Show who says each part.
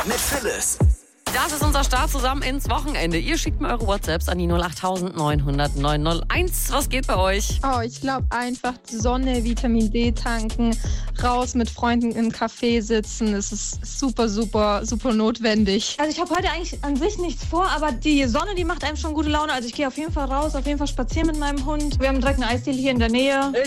Speaker 1: mit Phyllis.
Speaker 2: Das ist unser Start zusammen ins Wochenende. Ihr schickt mir eure WhatsApps an die 08900 901. Was geht bei euch?
Speaker 3: Oh, ich glaube einfach Sonne, Vitamin D tanken, raus mit Freunden im Café sitzen. Es ist super, super, super notwendig.
Speaker 4: Also ich habe heute eigentlich an sich nichts vor, aber die Sonne, die macht einem schon gute Laune. Also ich gehe auf jeden Fall raus, auf jeden Fall spazieren mit meinem Hund. Wir haben direkt eine Eisdiele hier in der Nähe.